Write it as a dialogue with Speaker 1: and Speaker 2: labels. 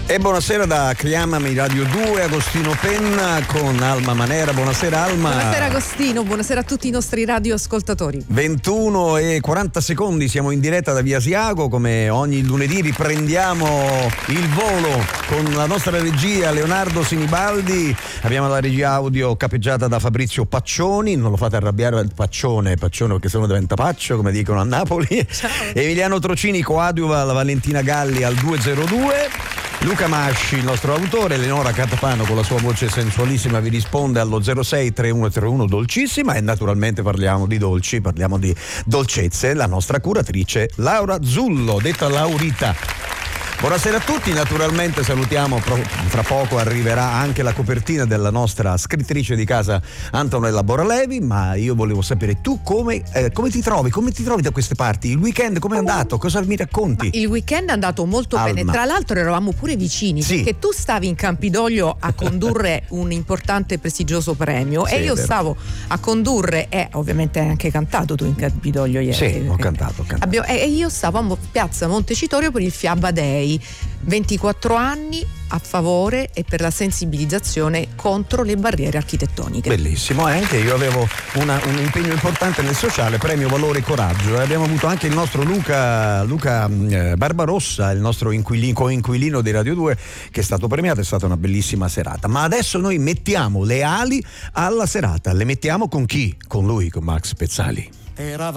Speaker 1: E buonasera da Chiamami Radio 2, Agostino Penna con Alma Manera. Buonasera Alma.
Speaker 2: Buonasera Agostino, buonasera a tutti i nostri radioascoltatori.
Speaker 1: 21 e 40 secondi, siamo in diretta da Via Asiago. Come ogni lunedì riprendiamo il volo con la nostra regia Leonardo Sinibaldi. Abbiamo la regia audio capeggiata da Fabrizio Paccioni. Non lo fate arrabbiare il Paccione perché sennò diventa Paccio, come dicono a Napoli.
Speaker 2: Ciao.
Speaker 1: Emiliano Trocini coadiuva la Valentina Galli al 202. Luca Masci, il nostro autore, Eleonora Catapano con la sua voce sensualissima vi risponde allo 06 3131 dolcissima, e naturalmente parliamo di dolci, parliamo di dolcezze, la nostra curatrice Laura Zullo, detta Laurita. Buonasera a tutti, naturalmente salutiamo, fra poco arriverà anche la copertina della nostra scrittrice di casa Antonella Boralevi, ma io volevo sapere tu come ti trovi da queste parti, il weekend come è andato, cosa mi racconti?
Speaker 2: Il weekend è andato molto
Speaker 1: Alma.
Speaker 2: bene, tra l'altro eravamo pure vicini,
Speaker 1: Sì.
Speaker 2: perché tu stavi in Campidoglio a condurre un importante e prestigioso premio,
Speaker 1: Sì,
Speaker 2: e io
Speaker 1: è vero.
Speaker 2: stavo a condurre, e ovviamente hai anche cantato tu in Campidoglio ieri.
Speaker 1: Sì, ho cantato.
Speaker 2: E io stavo a Piazza Montecitorio per il Fiaba Day, 24 anni a favore e per la sensibilizzazizione contro le barriere architettoniche.
Speaker 1: Bellissimo, anche io avevo un impegno importante nel sociale, premio Valore e Coraggio, e abbiamo avuto anche il nostro Luca Barbarossa, il nostro coinquilino di Radio 2, che è stato premiato. È stata una bellissima serata, ma adesso noi mettiamo le ali alla serata. Le mettiamo con chi? Con lui, con Max Pezzali.